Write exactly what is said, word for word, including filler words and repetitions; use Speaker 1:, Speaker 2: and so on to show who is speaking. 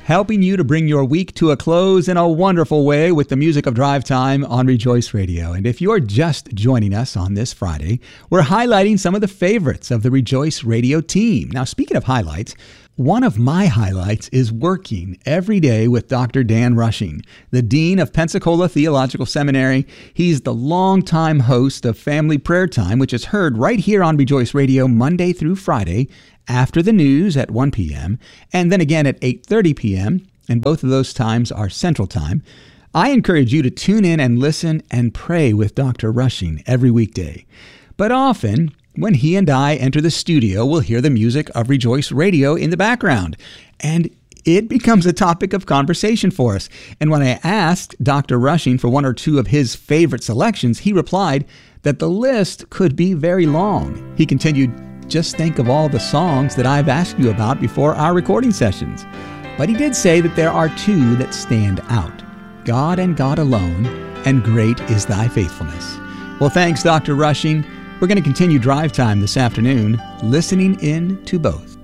Speaker 1: helping you to bring your week to a close in a wonderful way with the music of Drive Time on Rejoice Radio. And if you're just joining us on this Friday, we're highlighting some of the favorites of the Rejoice Radio team. Now, speaking of highlights, one of my highlights is working every day with Doctor Dan Rushing, the Dean of Pensacola Theological Seminary. He's the longtime host of Family Prayer Time, which is heard right here on Rejoice Radio Monday through Friday after the news at one p.m. and then again at eight thirty p.m., and both of those times are Central Time. I encourage you to tune in and listen and pray with Doctor Rushing every weekday. But often, when he and I enter the studio, we'll hear the music of Rejoice Radio in the background, and it becomes a topic of conversation for us. And when I asked Doctor Rushing for one or two of his favorite selections, he replied that the list could be very long. He continued, "Just think of all the songs that I've asked you about before our recording sessions." But he did say that there are two that stand out: God and God alone, and Great is Thy Faithfulness. Well, thanks, Doctor Rushing. We're going to continue Drive Time this afternoon, listening in to both.